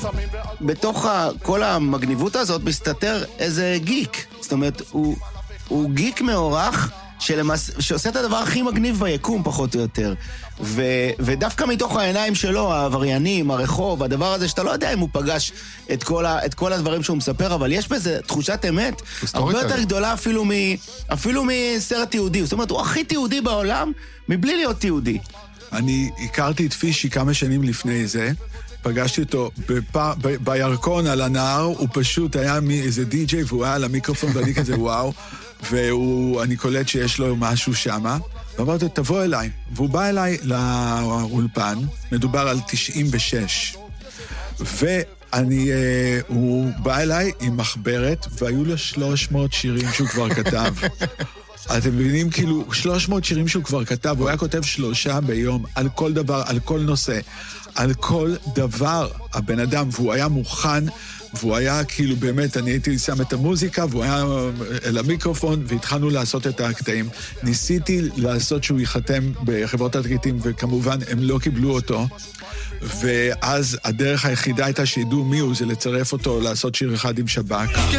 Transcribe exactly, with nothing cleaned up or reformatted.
בתוך כל המגניבות הזאת מסתתר איזה גיק. זאת אומרת, הוא, הוא גיק מאורח שלמס... שעושה את הדבר הכי מגניב ביקום, פחות או יותר. ו... ודווקא מתוך העיניים שלו, העבריינים, הרחוב, הדבר הזה שאתה לא יודע אם הוא פגש את כל, ה... את כל הדברים שהוא מספר, אבל יש בזה תחושת אמת הרבה יותר גדולה אפילו, מ... אפילו מסרט יהודי. זאת אומרת, הוא הכי תיעודי בעולם, מבלי להיות תיעודי. אני הכרתי את פישי כמה שנים לפני זה, פגשתי אותו בפ... ב... בירקון על הנהר, הוא פשוט היה איזה די-ג'יי, והוא היה על המיקרופון, ואני כזה וואו, ואני קולט שיש לו משהו שמה, ואמרתי, תבוא אליי. והוא בא אליי לאולפן, מדובר על תשעים ושש, ואני, הוא בא אליי עם מחברת, והיו לו שלוש מאות שירים שהוא כבר כתב. אתם מבינים, כאילו, שלוש מאות שירים שהוא כבר כתב, הוא היה כותב שלושה ביום, על כל דבר, על כל נושא, על כל דבר, הבן אדם, והוא היה מוכן, והוא היה כאילו באמת, אני הייתי שם את המוזיקה, והוא היה אל המיקרופון, והתחלנו לעשות את הקטעים. ניסיתי לעשות שהוא ייחתם בחברות התקליטים, וכמובן הם לא קיבלו אותו, ואז הדרך היחידה הייתה שידעו מי הוא, זה לצרף אותו, לעשות שיר אחד עם שב"כ.